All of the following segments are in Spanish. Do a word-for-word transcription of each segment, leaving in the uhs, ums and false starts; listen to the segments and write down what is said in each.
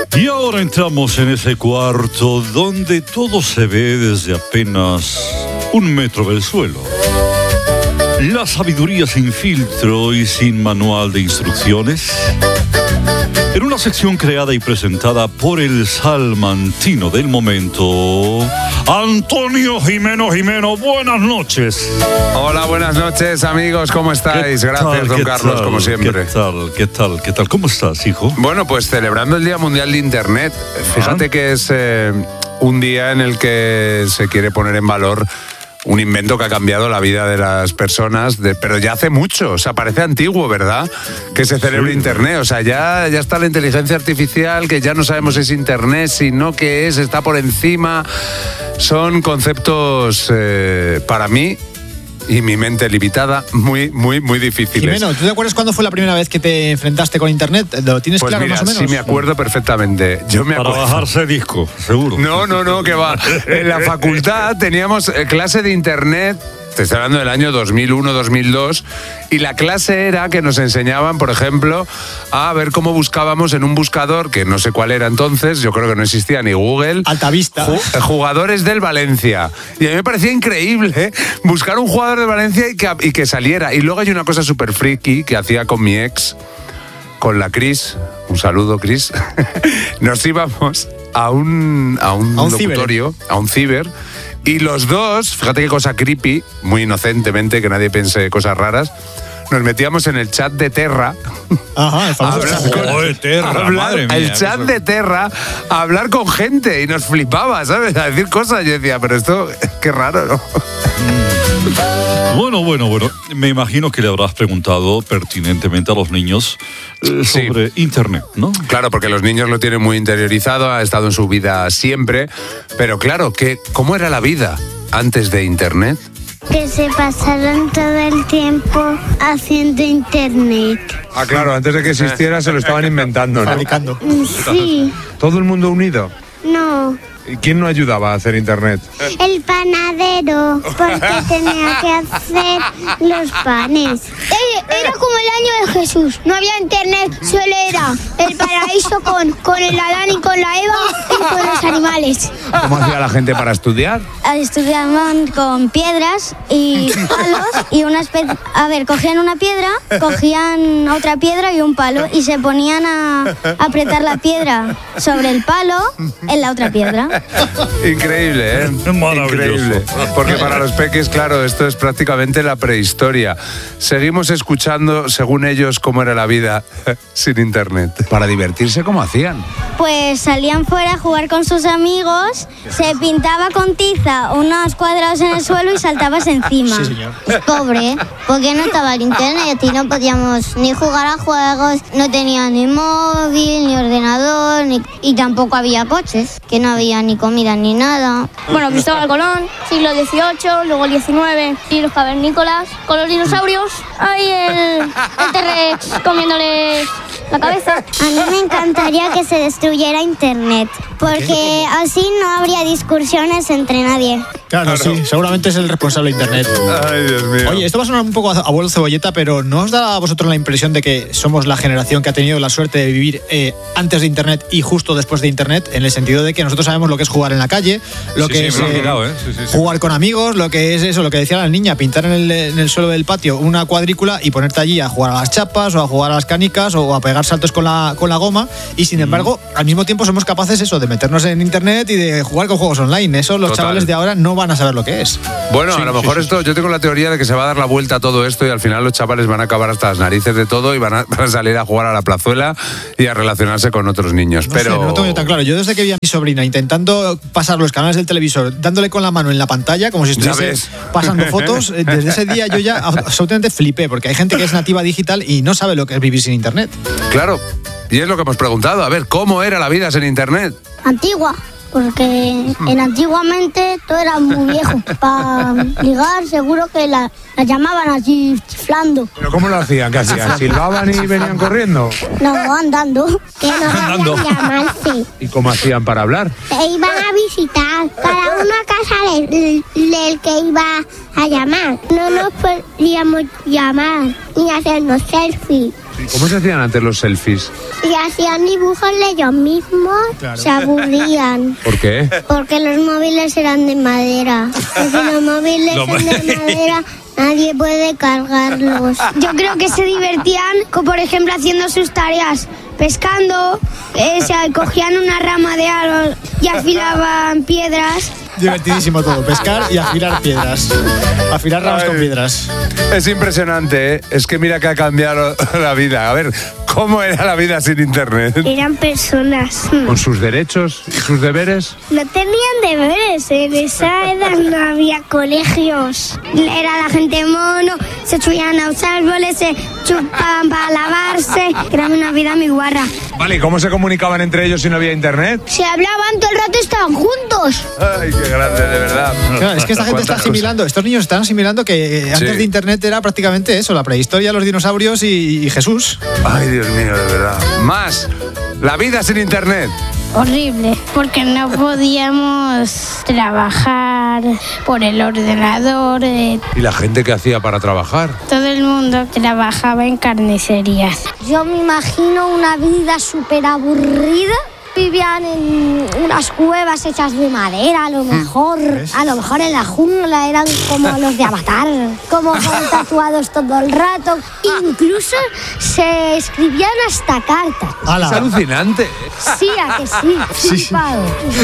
Y ahora entramos en ese cuarto donde todo se ve desde apenas un metro del suelo. La sabiduría sin filtro y sin manual de instrucciones. En una sección creada y presentada por el salmantino del momento, Antonio Jimeno Jimeno. Buenas noches. Hola, buenas noches, amigos. ¿Cómo estáis? Gracias, don Carlos, tal, como siempre. ¿Qué tal? ¿Qué tal? ¿Qué tal? ¿Cómo estás, hijo? Bueno, pues celebrando el Día Mundial de Internet. Fíjate ¿Ah? que es eh, un día en el que se quiere poner en valor un invento que ha cambiado la vida de las personas, de, pero ya hace mucho, o sea, parece antiguo, ¿verdad? Que se celebre sí. Internet, o sea, ya, ya está la inteligencia artificial, que ya no sabemos si es Internet, si no, qué es, está por encima. Son conceptos, eh, para mí, y mi mente limitada, muy, muy, muy difíciles. Jimeno, ¿tú te acuerdas cuándo fue la primera vez que te enfrentaste con Internet? ¿Lo tienes pues claro mira, más o menos? Sí, me acuerdo perfectamente. Yo me Para acuerdo. bajarse disco, seguro. No, no, no, que va. En la facultad teníamos clase de Internet. Te estoy hablando del año dos mil uno, dos mil dos, y la clase era que nos enseñaban, por ejemplo, a ver cómo buscábamos en un buscador, que no sé cuál era entonces, yo creo que no existía ni Google. Altavista. Jugadores del Valencia. Y a mí me parecía increíble, ¿eh? Buscar un jugador de Valencia y que, y que saliera. Y luego hay una cosa súper friki que hacía con mi ex, con la Cris. Un saludo, Cris. Nos íbamos a un, a un, a un locutorio, ciber. a un ciber. Y los dos, fíjate qué cosa creepy, muy inocentemente, que nadie piense cosas raras, nos metíamos en el chat de Terra. Ajá, el famoso hablar con, oh, Terra, hablar, madre mía, el chat de Terra, a hablar con gente, y nos flipaba, ¿sabes? A decir cosas. Yo decía, pero esto, qué raro, ¿no? Bueno, bueno, bueno. Me imagino que le habrás preguntado pertinentemente a los niños eh, sobre sí. Internet, ¿no? Claro, porque los niños lo tienen muy interiorizado, ha estado en su vida siempre. Pero claro, ¿qué, ¿cómo era la vida antes de Internet? Que se pasaron todo el tiempo haciendo Internet. Ah, claro, antes de que existiera se lo estaban inventando, ¿no? Fabricando. Sí. ¿Todo el mundo unido? No. ¿Y quién no ayudaba a hacer Internet? El panadero, porque tenía que hacer los panes. Era como el año de Jesús, no había Internet, solo era el paraíso con, con el Adán y con la Eva y con los animales. ¿Cómo hacía la gente para estudiar? Estudiaban con piedras y palos y una especie... A ver, cogían una piedra, cogían otra piedra y un palo y se ponían a apretar la piedra sobre el palo en la otra piedra. Increíble, ¿eh? Increíble. Porque para los peques, claro, esto es prácticamente la prehistoria. Seguimos escuchando, según ellos, cómo era la vida sin Internet. Para divertirse, ¿cómo hacían? Pues salían fuera a jugar con sus amigos, se pintaba con tiza unos cuadrados en el suelo y saltabas encima. Sí, señor. Pobre, porque no estaba el Internet y no podíamos ni jugar a juegos, no tenía ni móvil, ni ordenador, ni... y tampoco había coches, que no había ni comida ni nada. Bueno, Cristóbal Colón, siglo dieciocho, luego el diecinueve, y los cavernícolas con los dinosaurios, ahí el, el T-Rex comiéndole la cabeza. A mí me encantaría que se destruyera Internet, porque así no habría discusiones entre nadie. Claro, claro, sí, seguramente es el responsable de Internet. Ay, Dios mío. Oye, esto va a sonar un poco a abuelo cebolleta, pero ¿no os da a vosotros la impresión de que somos la generación que ha tenido la suerte de vivir eh, antes de Internet y justo después de Internet? En el sentido de que nosotros sabemos lo que es jugar en la calle, lo sí, que sí, es me lo he eh, mirado, ¿eh? sí, sí, sí. jugar con amigos, lo que es eso, lo que decía la niña, pintar en el, en el suelo del patio una cuadrícula y ponerte allí a jugar a las chapas o a jugar a las canicas o a pegar saltos con la, con la goma, y sin embargo, mm. al mismo tiempo somos capaces eso de meternos en Internet y de jugar con juegos online. Eso los Total. chavales de ahora no van a saber lo que es. Bueno, sí, a lo mejor sí, esto, sí. yo tengo la teoría de que se va a dar la vuelta a todo esto y al final los chavales van a acabar hasta las narices de todo y van a, van a salir a jugar a la plazuela y a relacionarse con otros niños. No pero sé, no lo tengo yo tan claro. Yo desde que vi a mi sobrina intentando pasar los canales del televisor, dándole con la mano en la pantalla, como si estuviese pasando fotos, desde ese día yo ya absolutamente flipé, porque hay gente que es nativa digital y no sabe lo que es vivir sin Internet. Claro, y es lo que hemos preguntado. A ver, ¿cómo era la vida sin Internet? Antigua. Porque en antiguamente todo era muy viejo. Para ligar seguro que la, la llamaban así chiflando. ¿Pero cómo lo hacían? ¿Qué hacían? ¿Silbaban y venían corriendo? No, andando. Que no Andando. sabían llamarse. ¿Y cómo hacían para hablar? Se iban a visitar. Cada uno a casa del, del que iba a llamar. No nos podíamos llamar ni hacernos selfies. ¿Cómo se hacían antes los selfies? Y hacían dibujos de ellos mismos, Claro. se aburrían. ¿Por qué? Porque los móviles eran de madera. Y si los móviles Lo son de madera, nadie puede cargarlos. Yo creo que se divertían, co- por ejemplo, haciendo sus tareas, pescando, eh, se cogían una rama de árbol y afilaban piedras. Divertidísimo todo, pescar y afilar piedras. Afilar ramas con piedras. Es impresionante, ¿eh? Es que mira que ha cambiado la vida. A ver, ¿cómo era la vida sin internet? Eran personas. Con sus derechos y sus deberes. No tenían deberes, en esa edad no había colegios. Era la gente mono, se subían a los árboles, se chupaban para lavarse. Era una vida muy guarra. Vale, ¿y cómo se comunicaban entre ellos si no había internet? Se hablaban todo el rato, estaban juntos. Ay, qué grande, de verdad. Claro, es que esta gente está Cuántas asimilando, estos niños están asimilando que eh, antes Sí. de internet era prácticamente eso, la prehistoria, los dinosaurios y, y Jesús. cosas. Ay, Dios mío, de verdad. Más, la vida sin internet. Horrible, porque no podíamos trabajar por el ordenador. eh, ¿Y la gente qué hacía para trabajar? Todo el mundo trabajaba en carnicerías. Yo me imagino una vida súper aburrida. Vivían en unas cuevas hechas de madera, a lo mejor. A lo mejor en la jungla eran como los de Avatar. Como con tatuados todo el rato. Incluso se escribían hasta cartas. Es ¡Hala! alucinante. ¿eh? Sí, a que sí. Flipado.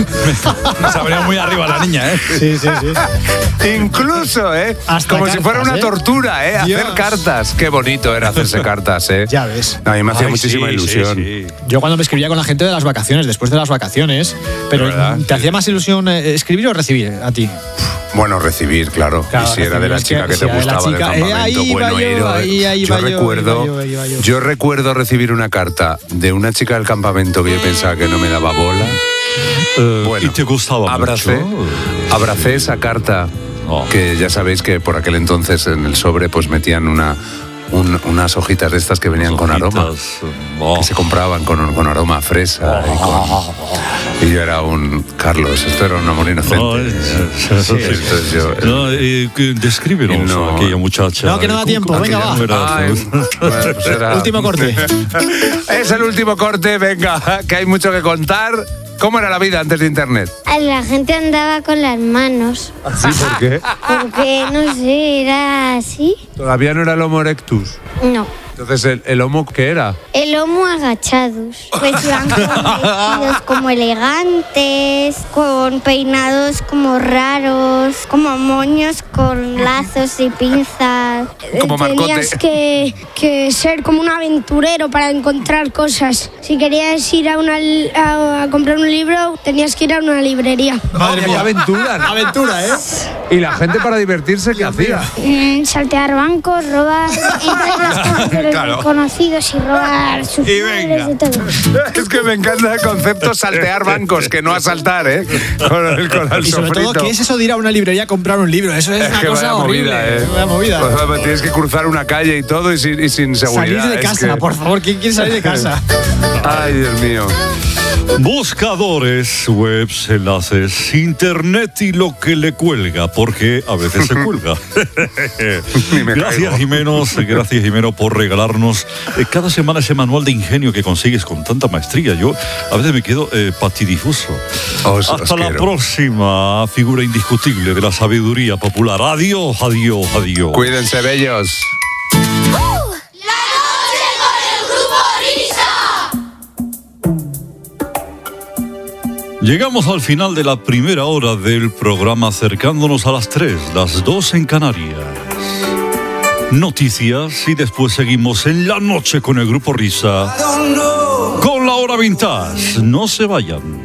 Se abría muy arriba la niña, ¿eh? Sí, sí, sí. Incluso, ¿eh? Hasta Como si cartas, fuera una ¿eh? tortura, ¿eh? Dios. Hacer cartas. Qué bonito era hacerse cartas, ¿eh? Ya ves. A mí me hacía Ay, muchísima sí, ilusión. sí, sí. Yo cuando me escribía con la gente de las vacaciones, después de las vacaciones, pero ¿Verdad? ¿te hacía más ilusión eh, escribir o recibir a ti? Bueno, recibir, claro. Claro, y si era de la recibir, chica es que que te si era de la gustaba del chica, eh, campamento, ahí iba bueno, yo, héroe. ahí, ahí yo iba yo, recuerdo, iba yo, iba yo. yo recuerdo recibir una carta de una chica del campamento que yo pensaba que no me daba bola. Eh, Bueno, ¿Y te gustaba abracé, mucho? abracé esa carta, Oh. que ya sabéis que por aquel entonces en el sobre pues metían una, un- unas hojitas de estas que venían con aroma. Hojitas, oh. Que se compraban con, con aroma a fresa. Y, con- y yo era un... Carlos, esto era un amor inocente. Ay, sí, sí, sí. Entonces yo... No, eh, que- descríbenos No. a aquella muchacha. No, que no da ¿Cómo- tiempo, cómo venga, aquella va. no era? Ay, bueno, pues era- Último corte. Es el último corte, venga, que hay mucho que contar. ¿Cómo era la vida antes de internet? La gente andaba con las manos. ¿Sí? ¿Por qué? Porque, no sé, era así. Todavía no era el Homo erectus. No. Entonces, ¿el, el Homo qué era? El lomo agachados. Pues iban con vestidos como elegantes, con peinados como raros, como moños con lazos y pinzas. Como Tenías Marcote. que, que ser como un aventurero para encontrar cosas. Si querías ir a, una, li- a, a comprar un libro, tenías que ir a una librería. Madre ¡Qué mía. aventura! ¿no? Aventura, ¿eh? ¿Y la gente para divertirse qué hacía? Mm, saltear bancos, robar, entrar en las casas de los Claro. desconocidos y robar sus Y madres venga. y todo. Es que me encanta el concepto saltear bancos, que no asaltar, ¿eh? Con el, con el Y sobre todo, sofrito. ¿qué es eso de ir a una librería a comprar un libro? Eso es, Es una que cosa vaya horrible. movida, ¿eh? Vaya movida. Pues, tienes que cruzar una calle y todo y sin, y sin seguridad. Salir de es casa, que- por favor. ¿Quién quiere salir de casa? Ay, Dios mío. Buscadores, webs, enlaces, internet y lo que le cuelga, porque a veces se cuelga. Ni me Gracias, caigo. Jimenos, gracias, Jimeno, por regalarnos eh, cada semana ese manual de ingenio que consigues con tanta maestría. Yo a veces me quedo eh, patidifuso. Os- os Hasta la quiero. próxima, figura indiscutible de la sabiduría popular. Adiós, adiós, adiós. Cuídense, bellos. Llegamos al final de la primera hora del programa, acercándonos a las tres, las dos en Canarias. Noticias y después seguimos en la noche con el Grupo Risa. Con la hora vintage. No se vayan.